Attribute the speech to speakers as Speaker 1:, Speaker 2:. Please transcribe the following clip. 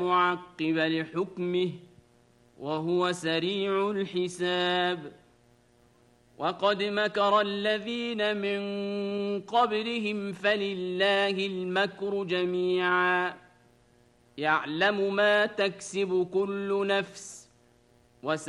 Speaker 1: معقب لحكمه وهو سريع الحساب وقد مكر الذين من قبلهم فلله المكر جميعا يعلم ما تكسب كل نفس